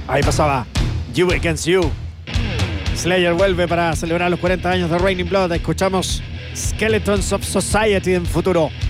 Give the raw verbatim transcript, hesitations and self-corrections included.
Ahí pasaba You Against You. Slayer vuelve para celebrar los cuarenta años de Raining Blood. Escuchamos Skeletons of Society en futuro.